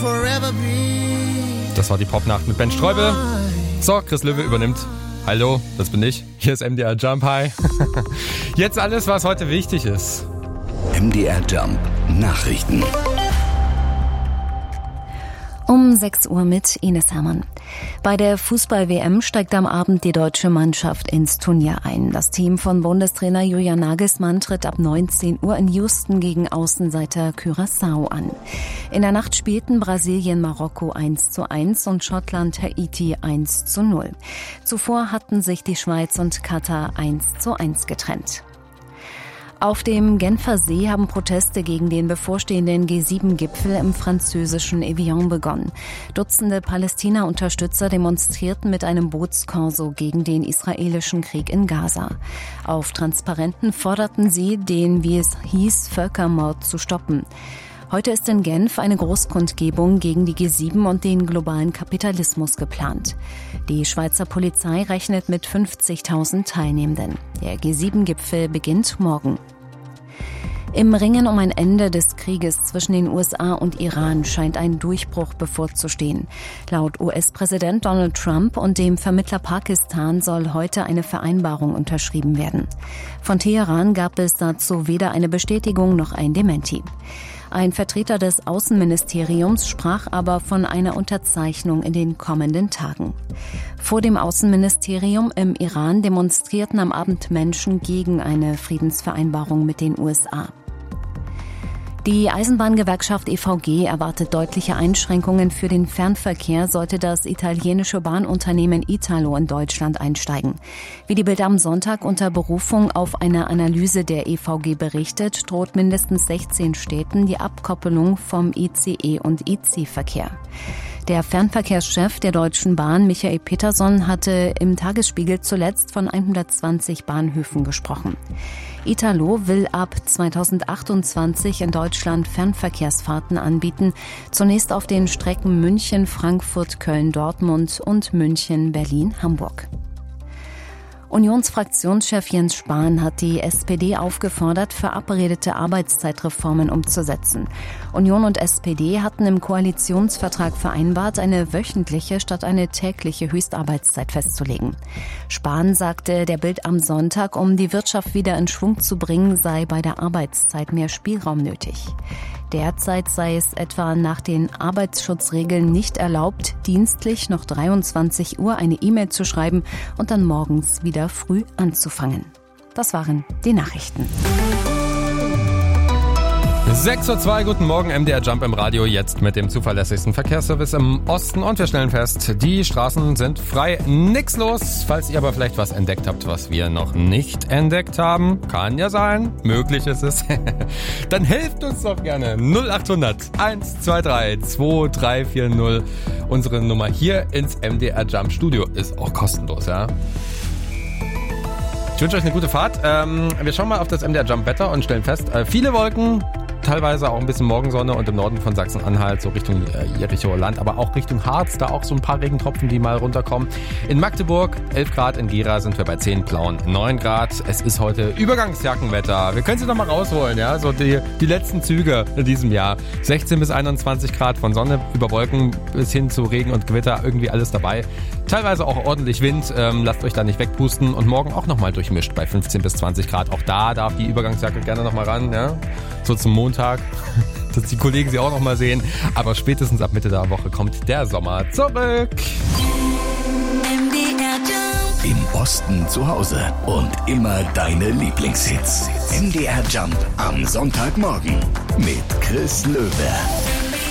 Das war die Popnacht mit Ben Ströbel. So, Chris Löwe übernimmt. Hallo, das bin ich. Hier ist MDR Jump High. Jetzt alles, was heute wichtig ist. MDR Jump Nachrichten. Um 6 Uhr mit Ines Hermann. Bei der Fußball-WM steigt am Abend die deutsche Mannschaft ins Turnier ein. Das Team von Bundestrainer Julian Nagelsmann tritt ab 19 Uhr in Houston gegen Außenseiter Curaçao an. In der Nacht spielten Brasilien Marokko 1:1 und Schottland Haiti 1:0. Zuvor hatten sich die Schweiz und Katar 1:1 getrennt. Auf dem Genfer See haben Proteste gegen den bevorstehenden G7-Gipfel im französischen Evian begonnen. Dutzende Palästina-Unterstützer demonstrierten mit einem Bootskorso gegen den israelischen Krieg in Gaza. Auf Transparenten forderten sie, den, wie es hieß, Völkermord zu stoppen. Heute ist in Genf eine Großkundgebung gegen die G7 und den globalen Kapitalismus geplant. Die Schweizer Polizei rechnet mit 50.000 Teilnehmenden. Der G7-Gipfel beginnt morgen. Im Ringen um ein Ende des Krieges zwischen den USA und Iran scheint ein Durchbruch bevorzustehen. Laut US-Präsident Donald Trump und dem Vermittler Pakistan soll heute eine Vereinbarung unterschrieben werden. Von Teheran gab es dazu weder eine Bestätigung noch ein Dementi. Ein Vertreter des Außenministeriums sprach aber von einer Unterzeichnung in den kommenden Tagen. Vor dem Außenministerium im Iran demonstrierten am Abend Menschen gegen eine Friedensvereinbarung mit den USA. Die Eisenbahngewerkschaft EVG erwartet deutliche Einschränkungen für den Fernverkehr, sollte das italienische Bahnunternehmen Italo in Deutschland einsteigen. Wie die Bild am Sonntag unter Berufung auf eine Analyse der EVG berichtet, droht mindestens 16 Städten die Abkoppelung vom ICE- und IC-Verkehr. Der Fernverkehrschef der Deutschen Bahn, Michael Peterson, hatte im Tagesspiegel zuletzt von 120 Bahnhöfen gesprochen. Italo will ab 2028 in Deutschland Fernverkehrsfahrten anbieten, zunächst auf den Strecken München, Frankfurt, Köln, Dortmund und München, Berlin, Hamburg. Unionsfraktionschef Jens Spahn hat die SPD aufgefordert, verabredete Arbeitszeitreformen umzusetzen. Union und SPD hatten im Koalitionsvertrag vereinbart, eine wöchentliche statt eine tägliche Höchstarbeitszeit festzulegen. Spahn sagte der Bild am Sonntag, um die Wirtschaft wieder in Schwung zu bringen, sei bei der Arbeitszeit mehr Spielraum nötig. Derzeit sei es etwa nach den Arbeitsschutzregeln nicht erlaubt, dienstlich noch 23 Uhr eine E-Mail zu schreiben und dann morgens wieder früh anzufangen. Das waren die Nachrichten. 6:02 Uhr, guten Morgen, MDR Jump im Radio, jetzt mit dem zuverlässigsten Verkehrsservice im Osten. Und wir stellen fest, die Straßen sind frei, nix los. Falls ihr aber vielleicht was entdeckt habt, was wir noch nicht entdeckt haben, kann ja sein, möglich ist es, dann helft uns doch gerne. 0800 123 2340. Unsere Nummer hier ins MDR Jump Studio ist auch kostenlos, ja. Ich wünsche euch eine gute Fahrt. Wir schauen mal auf das MDR Jump Wetter und stellen fest, viele Wolken, teilweise auch ein bisschen Morgensonne und im Norden von Sachsen-Anhalt, so Richtung Jerichoer Land, aber auch Richtung Harz, da auch so ein paar Regentropfen, die mal runterkommen. In Magdeburg 11 Grad, in Gera sind wir bei 10, Plauen 9 Grad. Es ist heute Übergangsjackenwetter. Wir können sie noch mal rausholen, ja, so die letzten Züge in diesem Jahr. 16 bis 21 Grad, von Sonne über Wolken bis hin zu Regen und Gewitter, irgendwie alles dabei. Teilweise auch ordentlich Wind, lasst euch da nicht wegpusten und morgen auch nochmal durchmischt bei 15 bis 20 Grad. Auch da darf die Übergangsjacke gerne nochmal ran, ja, so zum Montag, dass die Kollegen sie auch nochmal sehen. Aber spätestens ab Mitte der Woche kommt der Sommer zurück. Im Osten zu Hause und immer deine Lieblingshits. MDR Jump am Sonntagmorgen mit Chris Löwe.